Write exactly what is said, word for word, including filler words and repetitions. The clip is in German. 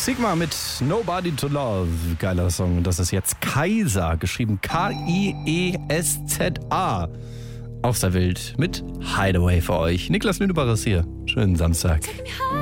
Sigma mit Nobody to Love. Geiler Song. Und das ist jetzt Kaiser, geschrieben K I E S Z A. Auch sehr wild mit Hideaway für euch. Niklas Lünebacher ist hier. Schönen Samstag.